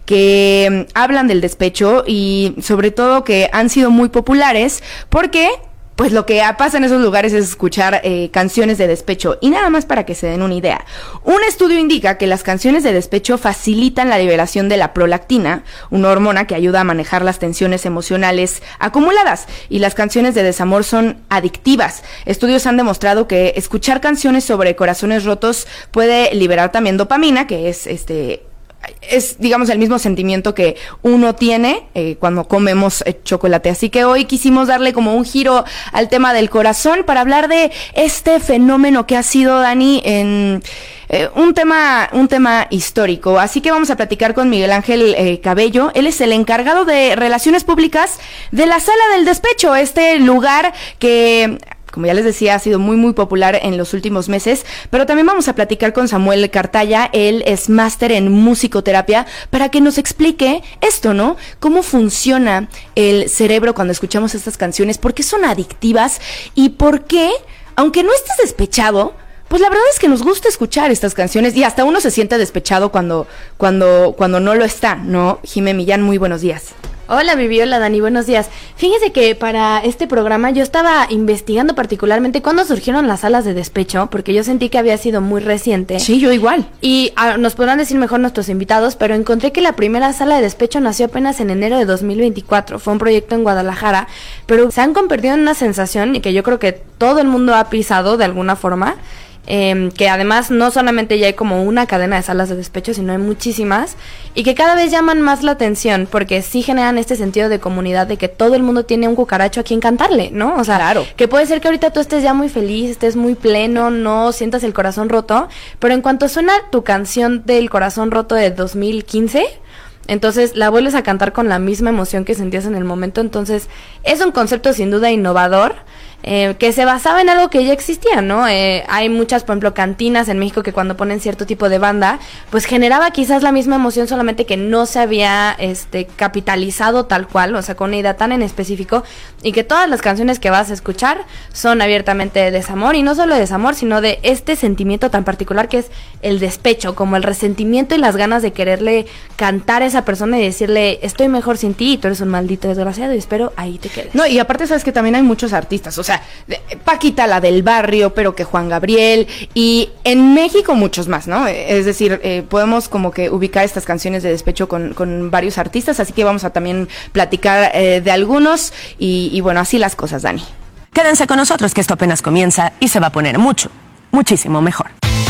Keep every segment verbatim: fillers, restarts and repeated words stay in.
que hablan del despecho y sobre todo que han sido muy populares porque pues lo que pasa en esos lugares es escuchar eh, canciones de despecho. Y nada más para que se den una idea. Un estudio indica que las canciones de despecho facilitan la liberación de la prolactina, una hormona que ayuda a manejar las tensiones emocionales acumuladas. Y las canciones de desamor son adictivas. Estudios han demostrado que escuchar canciones sobre corazones rotos puede liberar también dopamina, que es este... es, digamos, el mismo sentimiento que uno tiene eh, cuando comemos eh, chocolate. Así que hoy quisimos darle como un giro al tema del corazón para hablar de este fenómeno que ha sido, Dani, en eh, un tema un tema histórico. Así que vamos a platicar con Miguel Ángel eh, Cabello. Él es el encargado de Relaciones Públicas de la Sala del Despecho, este lugar que, como ya les decía, ha sido muy, muy popular en los últimos meses, pero también vamos a platicar con Samuel Cartaya. Él es máster en musicoterapia, para que nos explique esto, ¿no? Cómo funciona el cerebro cuando escuchamos estas canciones, por qué son adictivas y por qué, aunque no estés despechado, pues la verdad es que nos gusta escuchar estas canciones y hasta uno se siente despechado cuando, cuando, cuando no lo está, ¿no? Jimé Millán, muy buenos días. Hola, Vivi, hola, Dani, buenos días. Fíjense que para este programa yo estaba investigando particularmente cuándo surgieron las salas de despecho, porque yo sentí que había sido muy reciente. Sí, yo igual. Y ah, nos podrán decir mejor nuestros invitados, pero encontré que la primera sala de despecho nació apenas en enero de dos mil veinticuatro. Fue un proyecto en Guadalajara, pero se han convertido en una sensación y que yo creo que todo el mundo ha pisado de alguna forma. Eh, que además no solamente ya hay como una cadena de salas de despecho, sino hay muchísimas, y que cada vez llaman más la atención, porque sí generan este sentido de comunidad, de que todo el mundo tiene un cucaracho a quien cantarle, ¿no? O sea, claro, que puede ser que ahorita tú estés ya muy feliz, estés muy pleno, no sientas el corazón roto, pero en cuanto suena tu canción del corazón roto de dos mil quince, entonces la vuelves a cantar con la misma emoción que sentías en el momento. Entonces es un concepto sin duda innovador, eh, que se basaba en algo que ya existía, ¿no? Eh, hay muchas, por ejemplo, cantinas en México que cuando ponen cierto tipo de banda, pues generaba quizás la misma emoción, solamente que no se había este capitalizado tal cual, o sea, con una idea tan en específico, y que todas las canciones que vas a escuchar son abiertamente de desamor, y no solo de desamor, sino de este sentimiento tan particular que es el despecho, como el resentimiento y las ganas de quererle cantar a esa persona y decirle, estoy mejor sin ti y tú eres un maldito desgraciado y espero ahí te quedes. No, y aparte sabes que también hay muchos artistas, o sea, de, Paquita, la del barrio, pero que Juan Gabriel, y en México muchos más, ¿no? Es decir, eh, podemos como que ubicar estas canciones de despecho con, con varios artistas, así que vamos a también platicar eh, de algunos, y, y bueno, así las cosas, Dani. Quédense con nosotros que esto apenas comienza y se va a poner mucho, muchísimo mejor.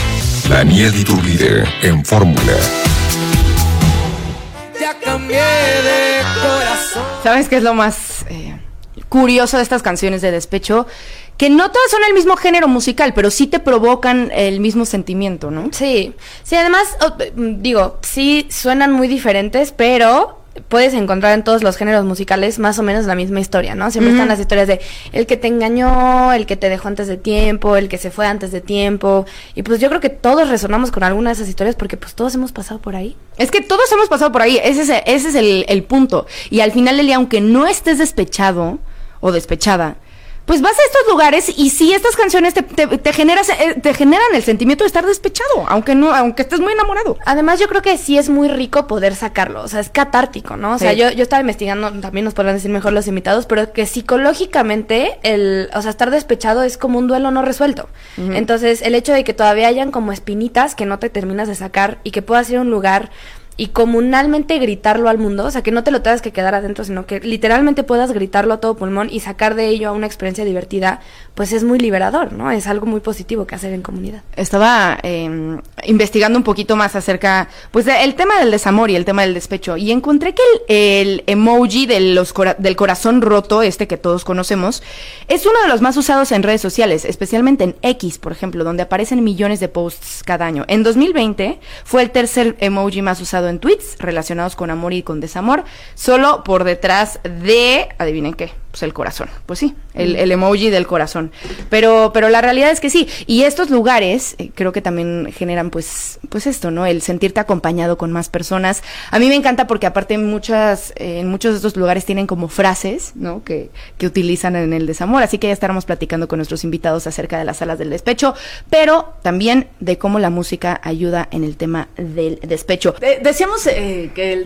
Daniel y tu líder en Fórmula. Ya cambié de corazón. ¿Sabes qué es lo más eh, curioso de estas canciones de despecho? Que no todas son el mismo género musical, pero sí te provocan el mismo sentimiento, ¿no? Sí, sí, además, oh, digo, sí suenan muy diferentes, pero puedes encontrar en todos los géneros musicales más o menos la misma historia, ¿no? Siempre uh-huh. están las historias de el que te engañó, el que te dejó antes de tiempo, el que se fue antes de tiempo, y pues yo creo que todos resonamos con alguna de esas historias porque pues todos hemos pasado por ahí. Es que todos hemos pasado por ahí, ese es, ese es el, el punto, y al final del día, aunque no estés despechado o despechada, pues vas a estos lugares y sí, estas canciones te, te, te, generas, eh, te generan el sentimiento de estar despechado, aunque no, aunque estés muy enamorado. Además, yo creo que sí es muy rico poder sacarlo, o sea, es catártico, ¿no? O sea, sí. yo, yo estaba investigando, también nos podrán decir mejor los invitados, pero que psicológicamente, el, o sea, estar despechado es como un duelo no resuelto. Uh-huh. Entonces, el hecho de que todavía hayan como espinitas que no te terminas de sacar y que puedas ir a un lugar y comunalmente gritarlo al mundo, o sea, que no te lo tengas que quedar adentro, sino que literalmente puedas gritarlo a todo pulmón y sacar de ello a una experiencia divertida, pues es muy liberador, ¿no? Es algo muy positivo que hacer en comunidad. Estaba eh, investigando un poquito más acerca, pues, del tema del desamor y el tema del despecho, y encontré que el, el emoji de los cora- del corazón roto, este que todos conocemos, es uno de los más usados en redes sociales, especialmente en X, por ejemplo, donde aparecen millones de posts cada año. En dos mil veinte fue el tercer emoji más usado en tweets relacionados con amor y con desamor, solo por detrás de, adivinen qué, pues el corazón, pues sí, el, el emoji del corazón, pero pero la realidad es que sí, y estos lugares eh, creo que también generan pues pues esto, ¿no? El sentirte acompañado con más personas. A mí me encanta porque aparte muchas eh, en muchos de estos lugares tienen como frases, ¿no? Que, que utilizan en el desamor, así que ya estaremos platicando con nuestros invitados acerca de las salas del despecho, pero también de cómo la música ayuda en el tema del despecho. De- decíamos eh, que el